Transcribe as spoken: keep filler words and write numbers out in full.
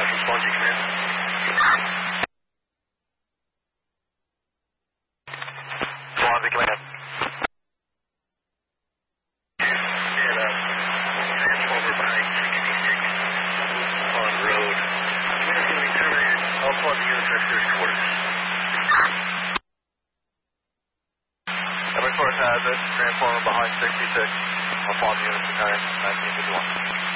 from Swansea Command. Swansea Command. And uh, transformer behind sixty-six on road. Units going to be terminated. All Swansea units at first quarters. Every source has it. Transformer behind sixty-six. All Swansea units return nineteen fifty-one.